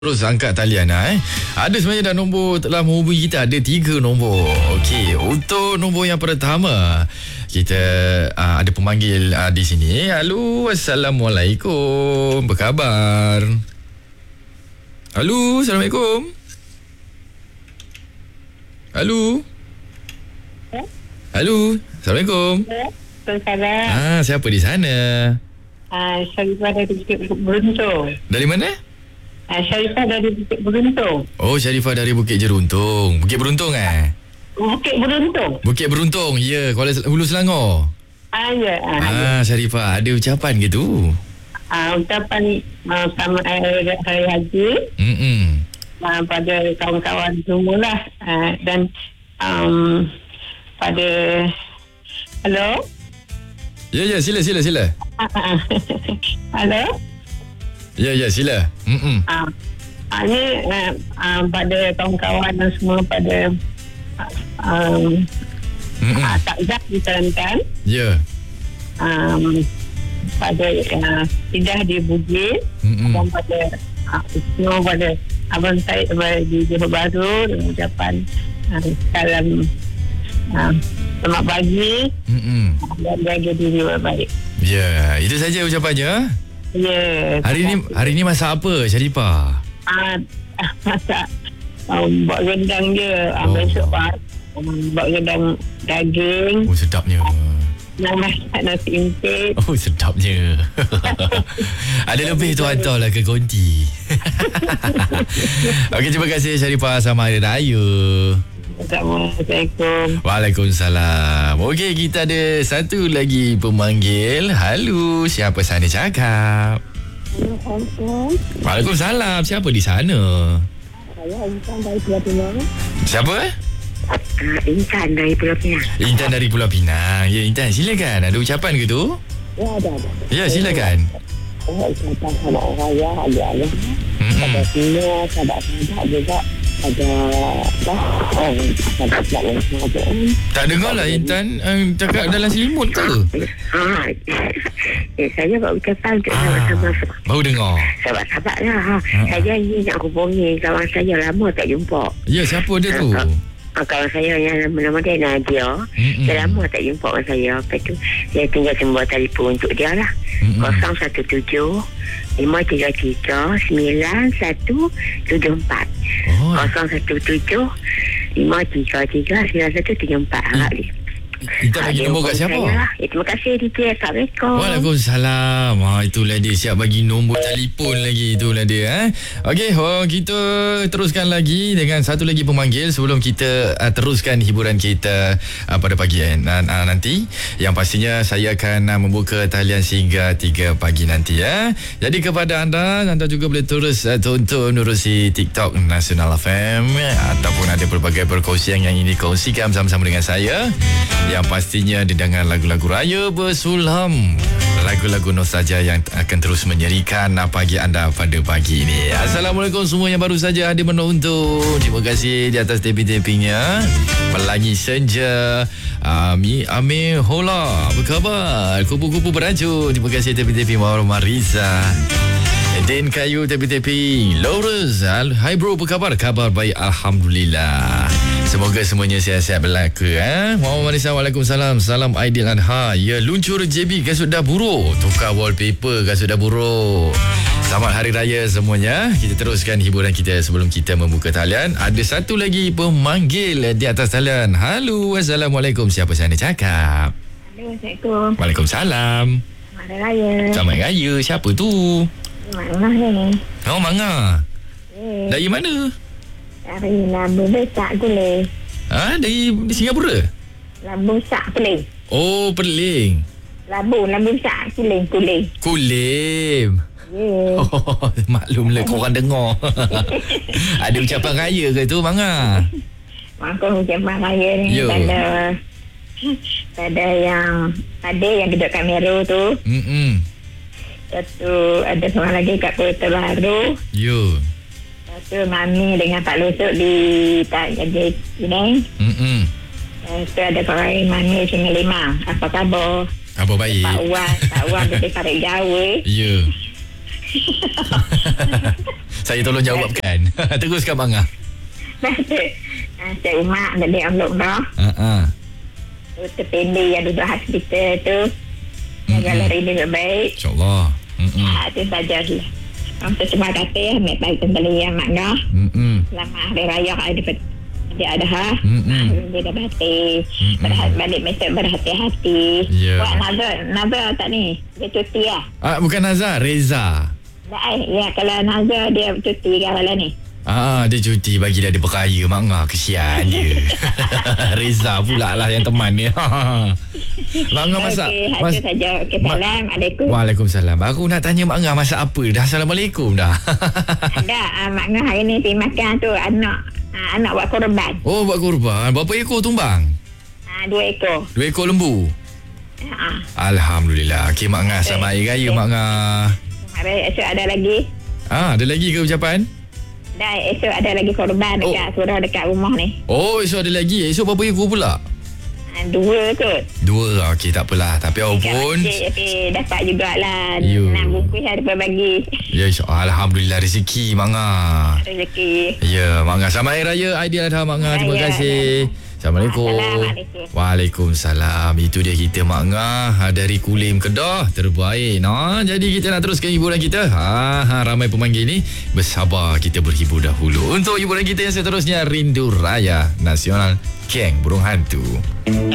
Terus angkat talian Ada sebenarnya dah nombor telah menghubungi kita. Ada 3 nombor. Okey, untuk nombor yang pertama kita ada pemanggil di sini. Halo, Assalamualaikum. Apa khabar? Halo, Assalamualaikum. Halo. Halo, Assalamualaikum. Assalamualaikum. Siapa di sana? Syarifah dari Bukit Beruntung. Dari mana? Syarifah dari Bukit Beruntung. Oh, Syarifah dari Bukit Jeruntung. Bukit Beruntung Bukit Beruntung. Bukit Beruntung, ya, Kuala Hulu Selangor. Ya. Syarifah, ada ucapan ke tu? Ucapan sama hari haji pada kawan-kawan semua lah. Dan pada Hello? Ya, sila. Halo? Ya, sila. Ini pada kawan-kawan dan semua pada takzah disarankan. Ya. Pada Sidah di Bugis, dan pada semua pada abang saya di Johor Bahru dengan ucapan salam selamat pagi dan jaga diri baik-baik. Ya, itu saja ucapannya. Ya. Hari ni masak apa, Syarifah? Masak buat rendang je. Besok buat rendang daging. Oh, sedapnya. Masak nasi impit. Oh, sedapnya. Ada lebih tu hantarlah ke konti. Okey, terima kasih Syarifah. Selamat Hari Raya. Assalamualaikum. Waalaikumsalam. Okey, kita ada satu lagi pemanggil. Halo, siapa sana cakap? Assalamualaikum. Waalaikumsalam. Siapa di sana? Saya Intan dari Pulau Pinang. Siapa? Intan dari Pulau Pinang. Intan dari Pulau Pinang. Ya, Intan, silakan. Ada ucapan ke tu? Ya, ada. Ya, silakan. Ucapan selamat raya ada. Pada semua sahabat-sahabat juga. Ada sahabat-sahabat yang sengaja. Tak dengar lah Intan cakap dalam selimut ke? Saya buat ucapan untuk sahabat-sahabat. Baru dengar. Sahabat-sahabat lah. Saya ni nak hubungi kawan saya lama tak jumpa. Ya, siapa dia tu? Kawan saya yang nama dia Nadia. Dia lama tak jumpa dengan saya. Lepas tu saya tinggal nombor telefon untuk dia lah. 017 533 9174. 017 533 9174. Harap dia. Kita bagi nombor kat siapa? Terima kasih DJ. Assalamualaikum. Waalaikumsalam. Itulah dia, siap bagi nombor telefon lagi. Itulah dia. Okey, kita teruskan lagi dengan satu lagi pemanggil sebelum kita teruskan hiburan kita pada pagi nanti. Yang pastinya saya akan membuka talian sehingga 3 pagi nanti Jadi kepada anda juga boleh terus tonton menerusi TikTok Nasional FM ataupun ada pelbagai perkongsian yang ingin dikongsikan bersama-sama dengan saya. Yang pastinya didengar lagu-lagu raya bersulam, lagu-lagu nostalgia yang akan terus menyerikan pagi anda pada pagi ini. Assalamualaikum semua yang baru saja hadir menonton. Terima kasih di atas taping-tapingnya. Pelangi Senja, Amir Hola, apa khabar? Kupu-kupu beracun. Terima kasih taping-taping Mawar Marisa. Din Kayu taping-taping Lawrence. Hai bro, apa khabar? Khabar baik, Alhamdulillah. Semoga semuanya sihat-sihat berlaku Muhammad Marisa, Waalaikumsalam. Salam Aidil Adha. Ya, luncur JB kasut dah buruk. Tukar wallpaper kasut dah buruk. Selamat Hari Raya semuanya. Kita teruskan hiburan kita sebelum kita membuka talian. Ada satu lagi pemanggil di atas talian. Halo, Assalamualaikum. Siapa sana cakap? Assalamualaikum. Waalaikumsalam. Selamat Hari Raya. Selamat Hari Raya. Siapa tu? Mangah ni. Oh, Mangah. Dari mana? Dari Labu Besar Kuling. Dari Singapura? Labu Besar Kuling. Oh, Perling. Labu Besar Kuling. Kulim. Yeah. Oh, maklumlah korang dengar. Ada ucapan raya ke tu, Mangah? Maka ucapan raya ni pada yang duduk kat Meru tu. Satu ada seorang lagi kat Kota Baru. Ya. Satu Mami dengan Pak Lusuk di Tak Jadi Penang. Satu ada seorang Mami Sungai Lima. Apa khabar? Apa baik? Pak Wan dari Tarik Jawa. Ya. Saya tolong jawabkan. Teruskan Mak Ngah. Cik Mak ada dia amlok dah. Terpendek yang duduk hospital tu. Jaga lari dia baik. InsyaAllah. Itu saja lah. Terima kasih ambil baik kembali yang Mak Ngah. Selamat Hari Raya dia ada dia dah batik. Balik besok berhati-hati. Buat Nazar tak ni? Dia cuti lah. Bukan Nazar, Reza. Ya, kalau Nazar dia cuti kan malam ni. Dia cuti bagi dia beraya Mak Ngah. Kesian dia. Reza pula lah yang teman dia. Mak Ngah masak. Okey, itu saja. Okey, Assalamualaikum. Waalaikumsalam. Aku nak tanya Mak Ngah masak apa dah. Assalamualaikum dah. Ada Mak Ngah hari ni pergi makan tu anak buat korban. Oh, buat korban. Berapa ekor tumbang? 2 ekor. 2 ekor lembu. Alhamdulillah. Okey Mak Ngah, selamat Hari Raya Mak Ngah. Esok ada lagi. Ada lagi ke ucapan? Dah, esok ada lagi korban dekat surau dekat rumah ni. Oh, esok ada lagi. Esok berapa ekor pula? 2 kot. 2. Okey, tak apalah. Tapi apapun tapi dapat jugalah 6 bungkus ada bagi. Ya, Alhamdulillah rezeki Mak Ngah. Rezeki. Ya, Mak Ngah. Selamat Hari Raya Aidiladha Mak Ngah. Terima kasih. Assalamualaikum. Assalamualaikum. Waalaikumsalam. Itu dia kita Mak Ngah dari Kulim Kedah. Terbaik. Jadi kita nak teruskan hiburan kita. Ramai pemanggil ni. Bersabar, kita berhibur dahulu. Untuk hiburan kita yang seterusnya, Rindu Raya Nasional Keng Burung Hantu.